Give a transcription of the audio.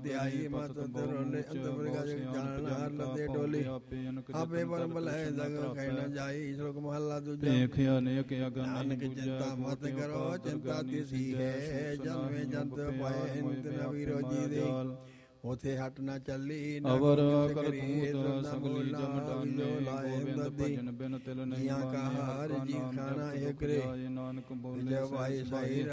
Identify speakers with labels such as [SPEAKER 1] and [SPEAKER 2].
[SPEAKER 1] ਧਿਆਈ ਮਤ ਤਰੋਲੇ ਅੰਤ ਪ੍ਰਗਾਸ ਜਾਣ ਹਰ ਲਦੇ ਡੋਲੀ ਆਪੇ ਪਰ ਬਲੈ ਜਗ ਕਹਿਣਾ ਜਾਈ ਸ਼ਲੋਕ ਮਹਲਾ ਦੂਜਾ
[SPEAKER 2] ਭੇਖ ਅਨੇਕ ਅਗਨ
[SPEAKER 1] ਨਾਨਕ ਚਿੰਤਾ ਮਤ ਕਰੋ ਚਿੰਤਾ ਤਿਸੀ ਹੈ ਜਨਮੇ ਜੰਤ ਪਾਏ ਨਿਤ ਨਵੀ ਰੋਜੀ ਦੇ ਉਥੇ ਹਟ ਨਾ ਚੱਲੀ
[SPEAKER 2] ਅਵਰ ਕਰਤੂਤ ਸਗਲੀ ਜਮ ਡਾਲੇ ਗੋਬਿੰਦ ਭਜਨ ਬਿਨ ਤਿਲ ਨਹੀਂ
[SPEAKER 1] ਕਾ ਹਰ ਜੀ ਖਾਣਾ ਏਕ ਰੇ
[SPEAKER 2] ਨਾਨਕ ਬੋਲੇ
[SPEAKER 1] ਜੈ ਭਾਈ ਸਾਈ